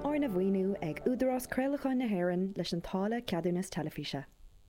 Orna bhuinú ag údarás Crealacha na hÉireann leis an tála ceadúnas telefíse.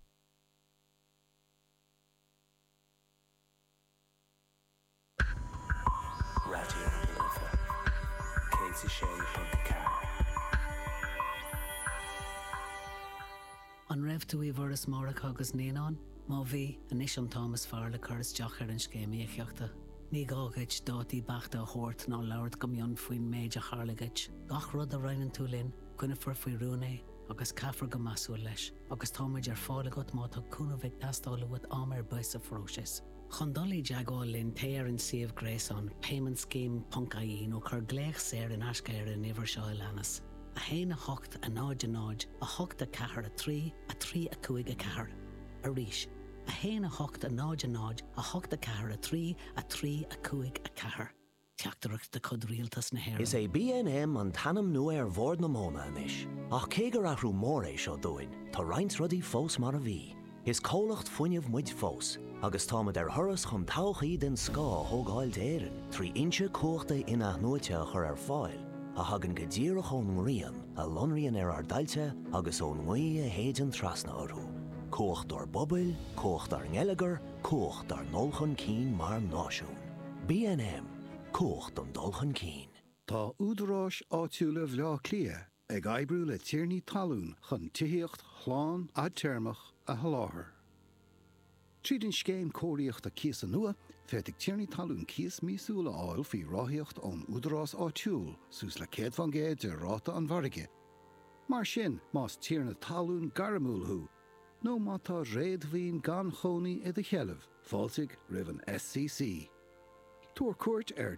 An raibh tú í bhar is marach agus néán, má bhí anis an Thomas Farley churas deach ar an scéimíochta. Ní gágaid dátí bachta a chóirt ná labhart go mion faoin méid a charlagaid. Gach rud a rainan tú linn, cuineafar faoi rúné, agus caafar go masú leis, agus táid ar fála got má tá cúna bheith tastála wad amar buis a fróis. Chundalí deagáil linn téar an Save Grace on Payment Scheme Puncaí nó chur gléich séir in ascair in Iver Seo Lenas. A héin a hocht a náid, a hocht a cahar a trí a cuig a cahar. A ríis. A héin a hocht a náid, a hocht a cahar a trí a cuig a cahar. Teachtarach de cod rialtas na hÉireann. Is é B&M an tanam nua bhór na móna inis. Ach cégur a hrú mór é seo dúin, tá roinnt rudí fós mar a bhí. Is cólacht fuinneamh muid fós, agus támad ar thuras chun tauchaí den scá thógáil d'éireann, 3 inche cóchta ina nuaite a chur ar fáil. A hagan go ddíireach ón rian, a lonrian ar dailte agus ón ngaí a héidean trasna orthú. Cócht ar bobail, cócht ar ngeileagar, cócht ar nolchan cín mar náisiún. B&M, cócht an dulchan cín. Tá údarás áitiúla bhleá clia ag aibrú le tíirní talún chun tithíocht chláán a termach a haláthair. Tríd an scéim cóiríocht a cías an nua, féidigh tíirní talún cías mísúla áil fí ráthíocht ón údarás áitiúil sús le céad van géad de ráta an bharige. Mar sin más tíirna talún garamúlthú, nó má tá réadmhíon gan chonaí i de chealamh, fáilsigh ribh an SCC. Tuair cuairt ar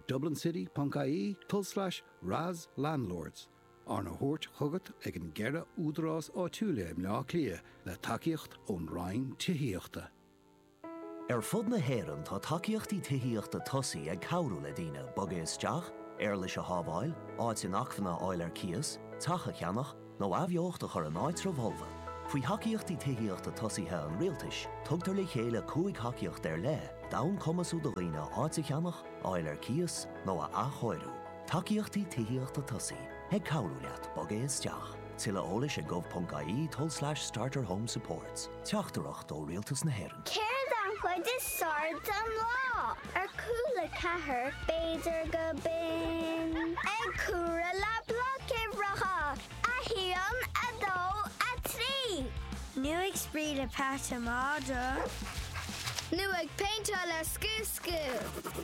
dublincity.ie/Raz Landlords. Arna Hort chugat ag an gceithre údarás áitiúla im leá clia le takeíocht ón rainn tithíochta. Ar fud na hÉireann tá takeíochtaí tithíochta tosaí ag cabhrú le daoine boga isteach, ar leis a hábháil, áit in achfanna áil ar cías, tacha cheannach, nó abheochta chur an áit revolva. Faoi takeíochtaí tithíochta tosaithe an rialtais, tugtar le chéile 5 takeíocht ar le, dán cumasú do dhaoine áit a cheannach, áil ar cías, nó a achóirú. Takeíochtaí tithíochta tosaí, ag cabhrú leat boga isteach. Tilla ólis a gov.ie/starter home supports. Teachtarach dó rialtas na hÉireann. Chuid is sard an lá ar cúla cethir beidir go bin ag cúra le blocibhreacha a híon a dó a trí. Nu ag spríd a páta máda. Nu ag painta le scú-scú.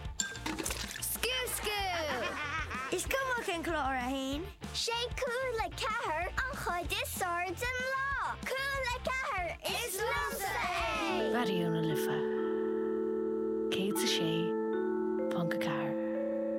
Scú-scú! Is cumach an clór a hain? Sé cúla cethir an chuid is sard an lá. Cúla cethir is lumsa é. Radioúna lifa. Céad sa sé